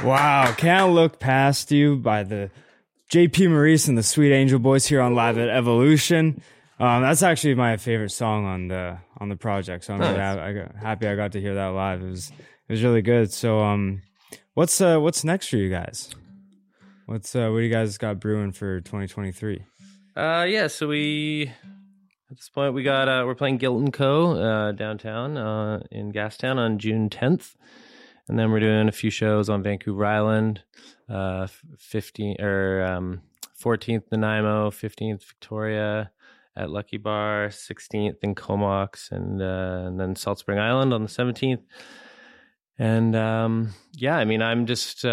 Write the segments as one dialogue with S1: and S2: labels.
S1: Wow, Can't Look Past You by the JP Maurice and the Sweet Angel Boys here on Live at Evolution. That's actually my favorite song on the project, so I'm really happy I got to hear that live. It was really good. So what's next for you guys? What do you guys got brewing for 2023?
S2: So at this point we're playing Guilt & Co. Downtown in Gastown on June 10th. And then we're doing a few shows on Vancouver Island, 14th Nanaimo, 15th Victoria at Lucky Bar, 16th in Comox, and then Salt Spring Island on the 17th. And I'm just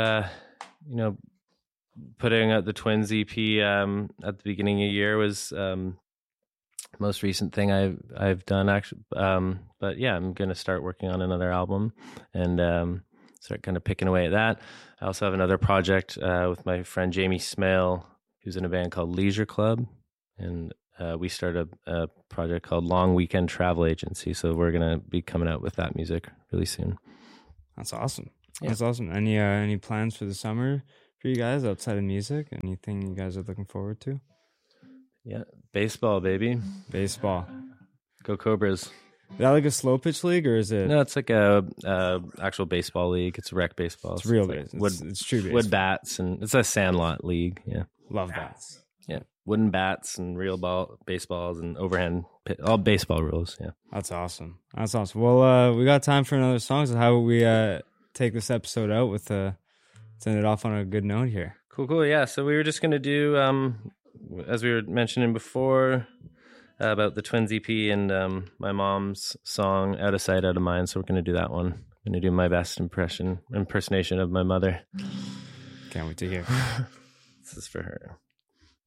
S2: putting out the Twins EP at the beginning of the year was most recent thing I've done actually. But yeah, I'm going to start working on another album and start kind of picking away at that. I also have another project with my friend Jamie Smale, who's in a band called Leisure Club, and we started a project called Long Weekend Travel Agency. So we're going to be coming out with that music really soon.
S1: That's awesome. Yeah. That's awesome. Any plans for the summer for you guys outside of music? Anything you guys are looking forward to?
S2: Yeah, baseball, baby.
S1: Baseball.
S2: Go Cobras.
S1: Is that like a slow pitch league, or is it?
S2: No, it's like a actual baseball league. It's rec baseball.
S1: It's real
S2: baseball.
S1: It's true baseball.
S2: Wood bats, and it's a sandlot league. Yeah,
S1: love bats.
S2: Yeah, wooden bats and real baseballs and overhand all baseball rules. Yeah,
S1: that's awesome. Well, we got time for another song. So how we take this episode out with send it off on a good note here.
S2: Cool. Yeah. So we were just gonna do as we were mentioning before. About the Twins EP and my mom's song Out of Sight, Out of Mind. So we're going to do that one. I'm going to do my best impersonation of my mother.
S1: Can't wait to hear.
S2: This is for her.